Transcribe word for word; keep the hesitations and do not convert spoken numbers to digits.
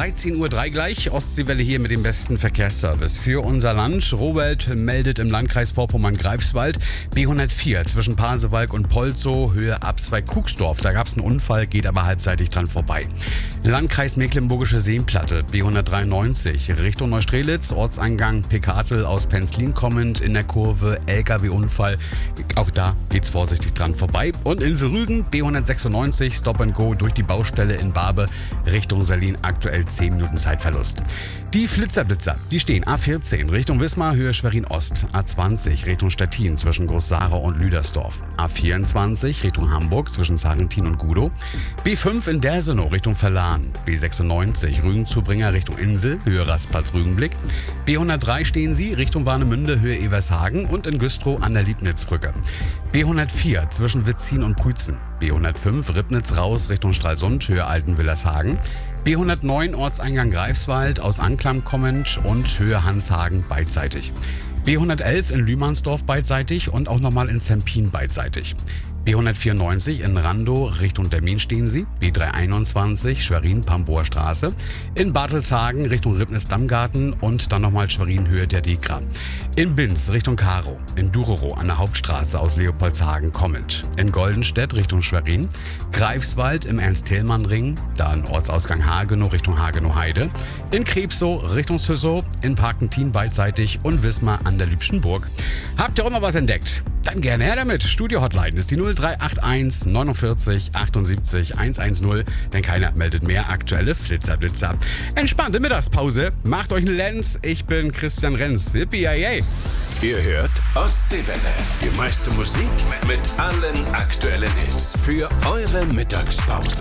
dreizehn Uhr drei gleich. Ostseewelle hier mit dem besten Verkehrsservice für unser Land. Robert meldet im Landkreis Vorpommern-Greifswald B hundertvier zwischen Pasewalk und Polzow, Höhe Abzweig-Kuxdorf. Da gab es einen Unfall, geht aber halbseitig dran vorbei. Landkreis Mecklenburgische Seenplatte B hundertdreiundneunzig Richtung Neustrelitz, Ortseingang Pekatel aus Penzlin kommend in der Kurve, L K W-Unfall. Auch da geht's vorsichtig dran vorbei. Und Insel Rügen B hundertsechsundneunzig Stop and Go durch die Baustelle in Barbe Richtung Salin, aktuell zehn Minuten Zeitverlust. Die Flitzerblitzer, die stehen A vierzehn Richtung Wismar, Höhe Schwerin-Ost, A zwanzig Richtung Stettin zwischen Großsara und Lüdersdorf, A vierundzwanzig Richtung Hamburg zwischen Sarrentin und Gudow, B fünf in Dersenow Richtung Verlan, B sechsundneunzig Rügen-Zubringer Richtung Insel, Höhe Rastplatz-Rügenblick, B hundertdrei stehen sie Richtung Warnemünde, Höhe Evershagen und in Güstrow an der Liebnitzbrücke, B hundertvier zwischen Witzin und Prützen, B hundertfünf Ribnitz raus Richtung Stralsund, Höhe Altenwillershagen, B hundertneun Ortseingang Greifswald aus Anklam kommend und Höhe Hanshagen beidseitig. B hundertelf in Lühmannsdorf beidseitig und auch nochmal in Zempin beidseitig. B hundertvierundneunzig in Randow Richtung Dermin stehen sie, B dreihunderteinundzwanzig Schwerin-Pamboer Straße, in Bartelshagen Richtung Ribnitz-Dammgarten und dann nochmal Schwerin Höhe der Degra. In Binz Richtung Karow, in Durerow an der Hauptstraße aus Leopoldshagen kommend, in Goldenstedt Richtung Schwerin, Greifswald im Ernst-Thälmann-Ring, dann Ortsausgang Hagenow Richtung Hagenow-Heide, in Krebsow Richtung Züssow, in Parkentin beidseitig und Wismar an der Lübschen Burg. Habt ihr auch noch was entdeckt? Dann gerne her damit. Studio-Hotline ist die null drei acht eins neunundvierzig achtundsiebzig hundertzehn, denn keiner meldet mehr aktuelle Flitzerblitzer. Entspannte Mittagspause, macht euch eine Lenz. Ich bin Christian Renz. Yippie-yay. Ihr hört Ostseewelle. Die meiste Musik mit allen aktuellen Hits für eure Mittagspause.